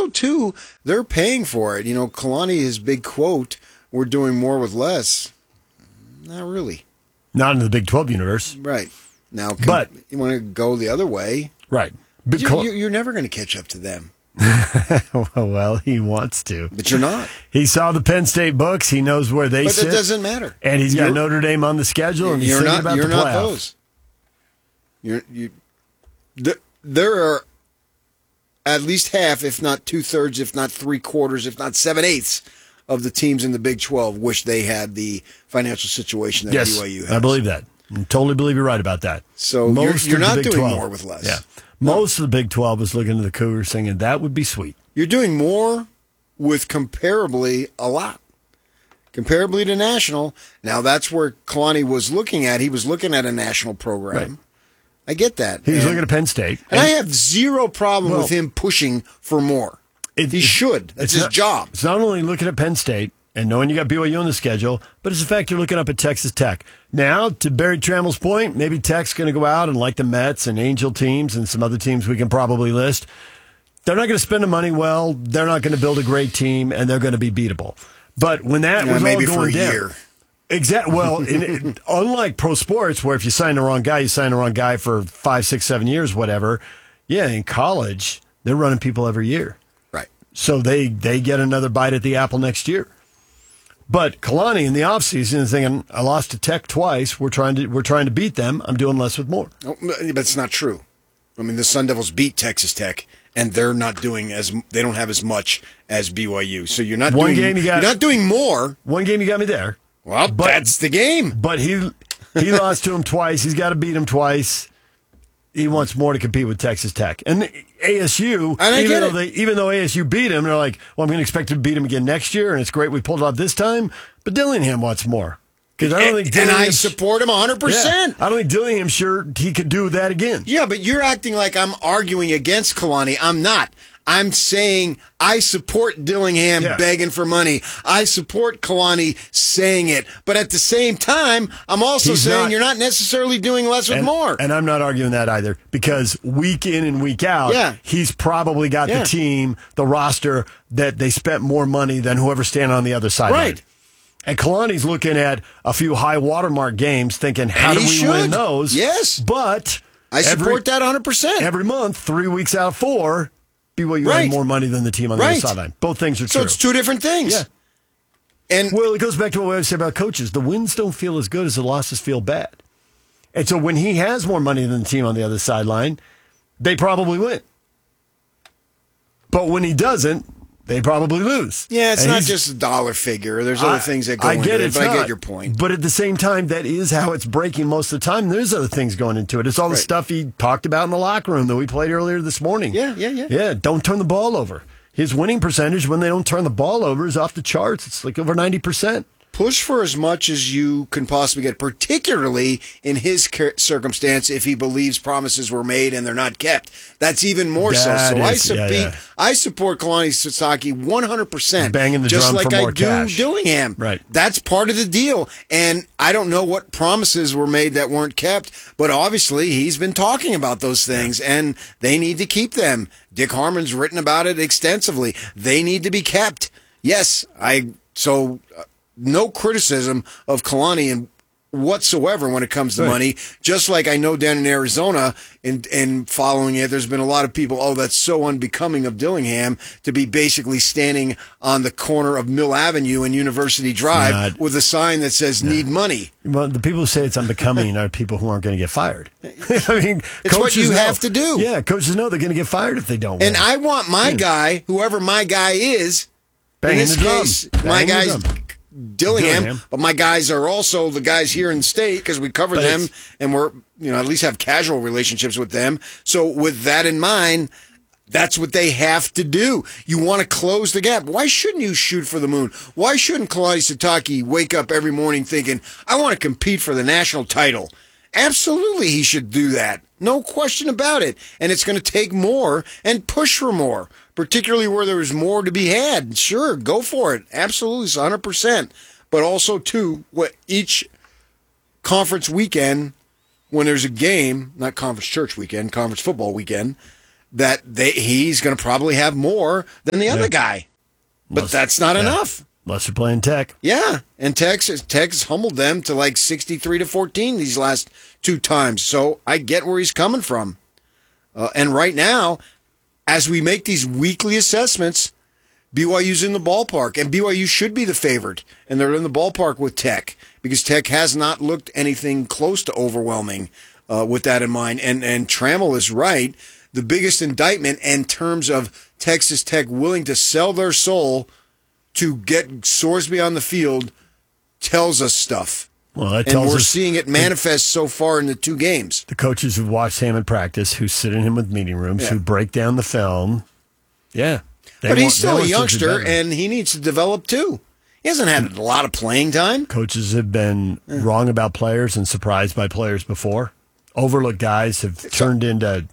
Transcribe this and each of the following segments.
also, too, they're paying for it. Kalani, his big quote, "We're doing more with less." Not really. Not in the Big 12 universe. Right. Now, but you want to go the other way. Right. You're never going to catch up to them. Well, he wants to. But you're not. He saw the Penn State books. He knows where they sit. But it doesn't matter. And he's got Notre Dame on the schedule, and he's thinking about the playoffs. You're not those. There are at least half, if not 2/3, if not 3/4, if not 7/8 of the teams in the Big 12 wish they had the financial situation that BYU has. I believe that. I totally believe you're right about that. So you're not doing more with less. Yeah. Most of the Big 12 is looking to the Cougars saying that would be sweet. You're doing more with comparably a lot. Comparably to national. Now, that's where Kalani was looking at. He was looking at a national program. Right. I get that. He was looking at Penn State. And I have zero problem with him pushing for more. He should. That's his job. It's not only looking at Penn State and knowing you got BYU on the schedule, but it's the fact you're looking up at Texas Tech. Now, to Barry Trammell's point, maybe Tech's going to go out and like the Mets and Angel teams and some other teams we can probably list. They're not going to spend the money well. They're not going to build a great team, and they're going to be beatable. But when that was all going down, year. Exactly. Well, unlike pro sports, where if you sign the wrong guy, you sign the wrong guy for 5, 6, 7 years, whatever. Yeah, in college, they're running people every year. Right. So they get another bite at the apple next year. But Kalani in the offseason is thinking, I lost to Tech twice. We're trying to beat them. I'm doing less with more. Oh, but it's not true. I mean, the Sun Devils beat Texas Tech, and they're not doing they don't have as much as BYU. So you're not you're not doing more. One game you got me there. Well, that's the game. But he lost to him twice. He's got to beat him twice. He wants more to compete with Texas Tech. And ASU, even though ASU beat him, they're like, well, I'm going to expect to beat him again next year, and it's great we pulled it off this time. But Dillingham wants more. I support him 100%. Yeah, I don't think Dillingham's sure he could do that again. Yeah, but you're acting like I'm arguing against Kalani. I'm not. I'm saying I support Dillingham begging for money. I support Kalani saying it. But at the same time, I'm also saying you're not necessarily doing less with more. And I'm not arguing that either, because week in and week out, he's probably got the team, the roster, that they spent more money than whoever's standing on the other side. Right. And Kalani's looking at a few high watermark games thinking, how do we win those? Yes. But I support that 100%. Every month, 3 weeks out of 4, BYU had more money than the team on the other sideline. Both things are true. So it's two different things. Yeah. And it goes back to what we always say about coaches. The wins don't feel as good as the losses feel bad. And so when he has more money than the team on the other sideline, they probably win. But when he doesn't, they probably lose. Yeah, it's not just a dollar figure. There's other things that go into it, but I get your point. But at the same time, that is how it's breaking most of the time. There's other things going into it. It's all the stuff he talked about in the locker room that we played earlier this morning. Yeah, don't turn the ball over. His winning percentage when they don't turn the ball over is off the charts. It's like over 90%. Push for as much as you can possibly get, particularly in his circumstance if he believes promises were made and they're not kept. That's even more so. So I support Kalani Sasaki 100%. Banging the just drum like for more I do cash. Dillingham. Right. That's part of the deal. And I don't know what promises were made that weren't kept, but obviously he's been talking about those things, and they need to keep them. Dick Harmon's written about it extensively. They need to be kept. Yes, no criticism of Kalani whatsoever when it comes to money. Just like I know down in Arizona, in following it, there's been a lot of people, that's so unbecoming of Dillingham to be basically standing on the corner of Mill Avenue and University Drive with a sign that says need money. Well, the people who say it's unbecoming are people who aren't going to get fired. I mean, it's what you have to do. Yeah, coaches know they're going to get fired if they don't win. And I want my guy, whoever my guy is, in this case, my guy's Dillingham, but my guys are also the guys here in the state because we cover them and we're, at least have casual relationships with them. So with that in mind, that's what they have to do. You want to close the gap. Why shouldn't you shoot for the moon? Why shouldn't Kalani Sitake wake up every morning thinking, I want to compete for the national title? Absolutely, he should do that. No question about it. And it's going to take more and push for more, particularly where there's more to be had. Sure, go for it. Absolutely, it's 100%. But also, too, each conference weekend, when there's a game, not conference church weekend, conference football weekend, that he's going to probably have more than the other guy. But that's not enough. Unless you're playing Tech. Yeah, and Tech's humbled them to like 63-14 these last 2 times. So I get where he's coming from. And right now, as we make these weekly assessments, BYU's in the ballpark, and BYU should be the favorite. And they're in the ballpark with Tech because Tech has not looked anything close to overwhelming with that in mind. And Trammell is right. The biggest indictment in terms of Texas Tech willing to sell their soul to get Sorsby on the field tells us stuff. Well, that and we're seeing it manifest so far in the 2 games. The coaches who watched him in practice, who sit in him with meeting rooms, who break down the film. Yeah. But he's still a youngster, and he needs to develop too. He hasn't had a lot of playing time. Coaches have been wrong about players and surprised by players before. Overlooked guys have turned into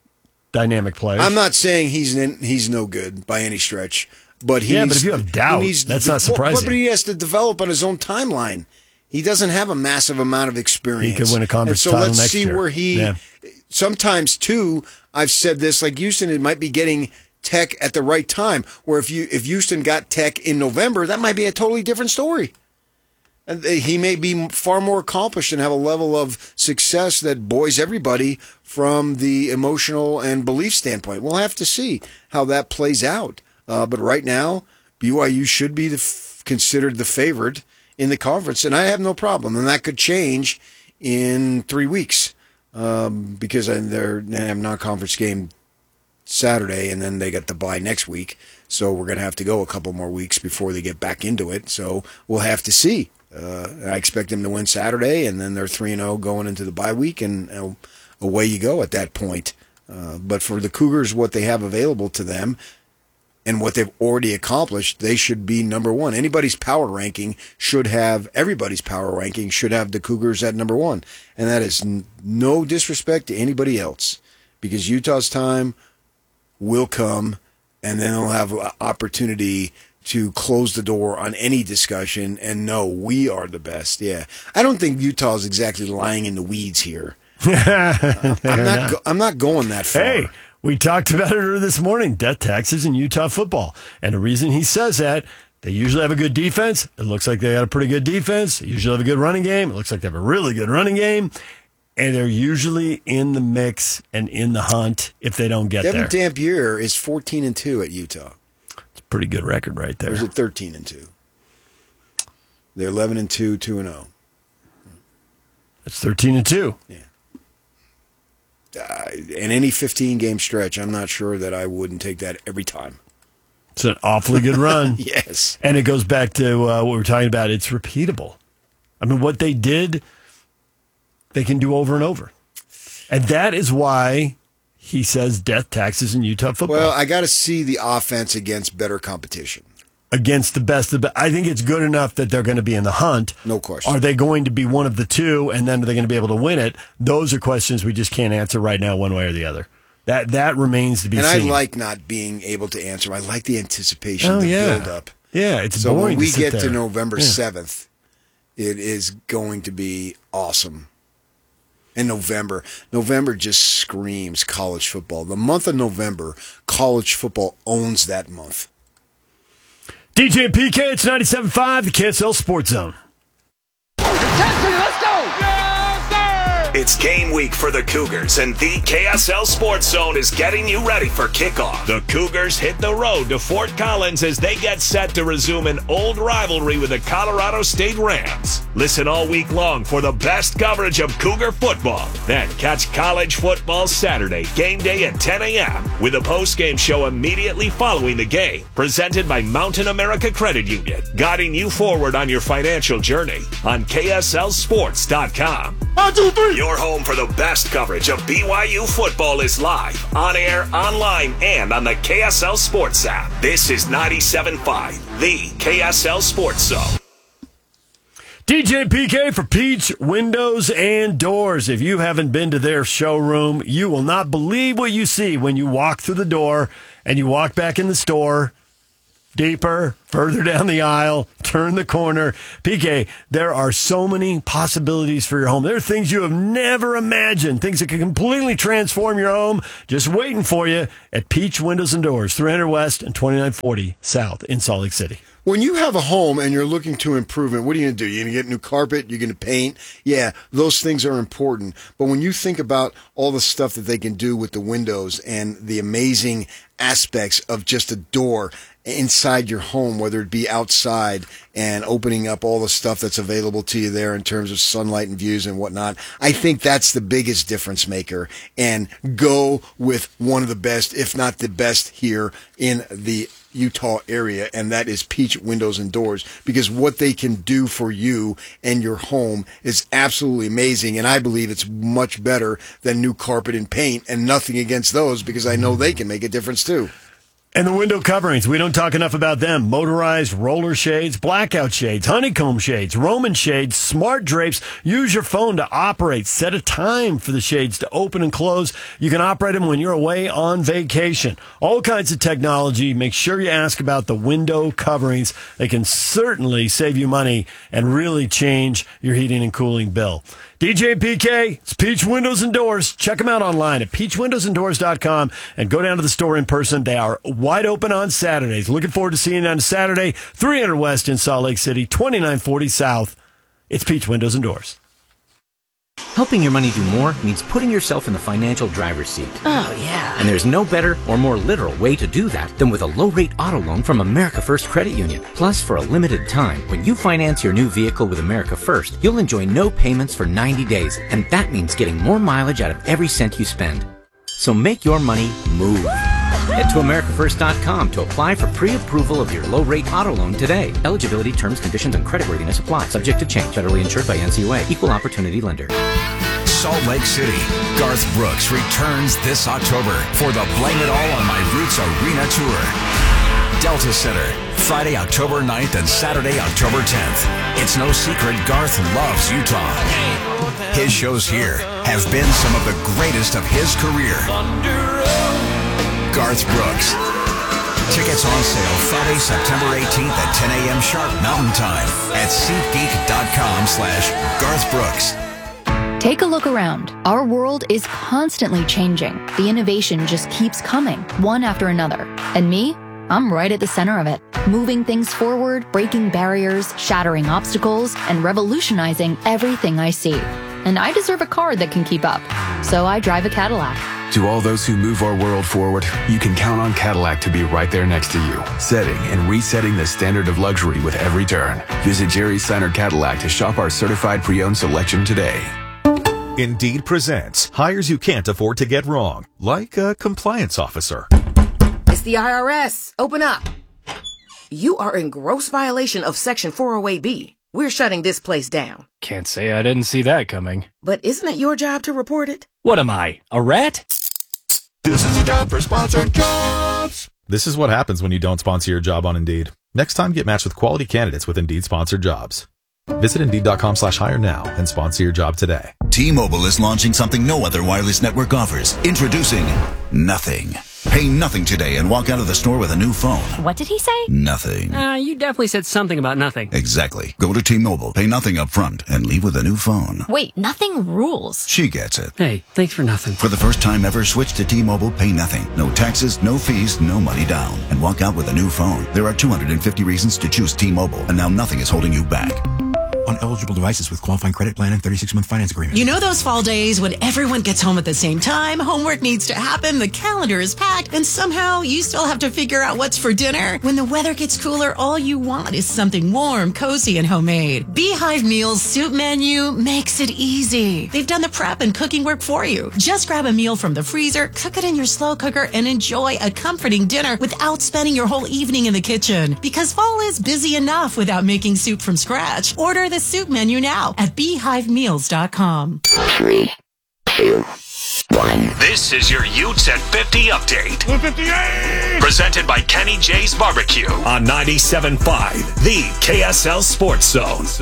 dynamic players. I'm not saying he's no good by any stretch. But but if you have doubt, that's not surprising. But he has to develop on his own timeline. He doesn't have a massive amount of experience. He could win a conference title next year. So let's see where he. Sometimes too, I've said this. Like Houston, it might be getting Tech at the right time. Where if Houston got Tech in November, that might be a totally different story. And he may be far more accomplished and have a level of success that buoys everybody from the emotional and belief standpoint. We'll have to see how that plays out. But right now, BYU should be considered the favorite in the conference, and I have no problem. And that could change in 3 weeks because they have a non-conference game Saturday, and then they get the bye next week. So we're going to have to go a couple more weeks before they get back into it. So we'll have to see. I expect them to win Saturday, and then they're 3-0 going into the bye week, and away you go at that point. But for the Cougars, what they have available to them, and what they've already accomplished, they should be number 1. Everybody's power ranking should have the Cougars at number 1. And that is no disrespect to anybody else, because Utah's time will come, and then they'll have an opportunity to close the door on any discussion and know we are the best. Yeah. I don't think Utah's exactly lying in the weeds here. I'm not going that far. Hey, we talked about it this morning, death taxes in Utah football. And the reason he says that, they usually have a good defense. It looks like they got a pretty good defense. They usually have a good running game. It looks like they have a really good running game. And they're usually in the mix and in the hunt if they don't get there. Devin Dampier is 14-2 at Utah. It's a pretty good record right there. Or is it 13-2? They're 11-2, 2-0. That's 13-2. Yeah. In any 15-game stretch, I'm not sure that I wouldn't take that every time. It's an awfully good run. Yes. And it goes back to what we were talking about. It's repeatable. I mean, what they did, they can do over and over. And that is why he says death taxes in Utah football. Well, I got to see the offense against better competition. Against the best of the best. I think it's good enough that they're going to be in the hunt. No question. Are they going to be one of the two, and then are they going to be able to win it? Those are questions we just can't answer right now one way or the other. That remains to be seen. And I like not being able to answer. I like the anticipation, build up. Yeah, it's so boring when we to sit get there. to November 7th, it is going to be awesome. In November just screams college football. The month of November, college football owns that month. DJ and PK, it's 97.5, the KSL Sports Zone. Let's go! Yes, sir! It's game week for the Cougars, and the KSL Sports Zone is getting you ready for kickoff. The Cougars hit the road to Fort Collins as they get set to resume an old rivalry with the Colorado State Rams. Listen all week long for the best coverage of Cougar football. Then catch college football Saturday, game day at 10 a.m. with a post-game show immediately following the game. Presented by Mountain America Credit Union, guiding you forward on your financial journey on KSLSports.com. 1, 2, 3. Your home for the best coverage of BYU football is live, on air, online, and on the KSL Sports app. This is 97.5, the KSL Sports Zone. DJ PK for Peach Windows and Doors. If you haven't been to their showroom, you will not believe what you see when you walk through the door and you walk back in the store. deeper, further down the aisle, turn the corner. PK, there are so many possibilities for your home. There are things you have never imagined, things that can completely transform your home, just waiting for you at Peach Windows and Doors, 300 West and 2940 South in Salt Lake City. When you have a home and you're looking to improve it, what are you going to do? You're going to get new carpet? You're going to paint? Yeah, those things are important. But when you think about all the stuff that they can do with the windows and the amazing aspects of just a door inside your home, whether it be outside and opening up all the stuff that's available to you there in terms of sunlight and views and whatnot, I think that's the biggest difference maker. And go with one of the best, if not the best, here in the Utah area, and that is Peach Windows and Doors, because what they can do for you and your home is absolutely amazing, and I believe it's much better than new carpet and paint, and nothing against those, because I know they can make a difference too. And the window coverings, we don't talk enough about them. Motorized roller shades, blackout shades, honeycomb shades, Roman shades, smart drapes. Use your phone to operate. Set a time for the shades to open and close. You can operate them when you're away on vacation. All kinds of technology. Make sure you ask about the window coverings. They can certainly save you money and really change your heating and cooling bill. DJ PK, it's Peach Windows and Doors. Check them out online at peachwindowsanddoors.com and go down to the store in person. They are wide open on Saturdays. Looking forward to seeing you on Saturday, 300 West in Salt Lake City, 2940 South. It's Peach Windows and Doors. Helping your money do more means putting yourself in the financial driver's seat. Oh, yeah. And there's no better or more literal way to do that than with a low-rate auto loan from America First Credit Union. Plus, for a limited time, when you finance your new vehicle with America First, you'll enjoy no payments for 90 days. And that means getting more mileage out of every cent you spend. So make your money move. Head to AmericaFirst.com to apply for pre-approval of your low-rate auto loan today. Eligibility, terms, conditions, and creditworthiness apply. Subject to change. Federally insured by NCUA. Equal opportunity lender. Salt Lake City. Garth Brooks returns this October for the Blame It All on My Roots Arena Tour. Delta Center, Friday, October 9th and Saturday, October 10th. It's no secret Garth loves Utah. His shows here have been some of the greatest of his career. Garth Brooks. Tickets on sale Friday, September 18th at 10 a.m. sharp Mountain Time at SeatGeek.com/Garth Brooks. Take a look around. Our world is constantly changing. The innovation just keeps coming, one after another. And me? I'm right at the center of it, moving things forward, breaking barriers, shattering obstacles, and revolutionizing everything I see. And I deserve a car that can keep up. So I drive a Cadillac. To all those who move our world forward, you can count on Cadillac to be right there next to you, setting and resetting the standard of luxury with every turn. Visit Jerry Seiner Cadillac to shop our certified pre-owned selection today. Indeed presents hires you can't afford to get wrong, like a compliance officer. It's the IRS. Open up. You are in gross violation of Section 408B. We're shutting this place down. Can't say I didn't see that coming. But isn't it your job to report it? What am I, a rat? This is a job for sponsored jobs. This is what happens when you don't sponsor your job on Indeed. Next time, get matched with quality candidates with Indeed sponsored jobs. Visit Indeed.com/hire now and sponsor your job today. T-Mobile is launching something no other wireless network offers. Introducing Nothing. Pay nothing today and walk out of the store with a new phone. What did he say? Nothing. You definitely said something about nothing. Exactly. Go to T-Mobile, pay nothing up front, and leave with a new phone. Wait, nothing rules. She gets it. Hey, thanks for nothing. For the first time ever, switch to T-Mobile, pay nothing. No taxes, no fees, no money down. And walk out with a new phone. There are 250 reasons to choose T-Mobile, and now nothing is holding you back. On eligible devices with qualifying credit plan and 36-month finance agreement. You know those fall days when everyone gets home at the same time, homework needs to happen, the calendar is packed, and somehow you still have to figure out what's for dinner? When the weather gets cooler, all you want is something warm, cozy, and homemade. Beehive Meals Soup Menu makes it easy. They've done the prep and cooking work for you. Just grab a meal from the freezer, cook it in your slow cooker, and enjoy a comforting dinner without spending your whole evening in the kitchen. Because fall is busy enough without making soup from scratch. Order the soup menu now at beehivemeals.com. 3, 2, 1. This is your Utes at 50 update. 58! Presented by Kenny J's Barbecue on 97.5, the KSL Sports Zone.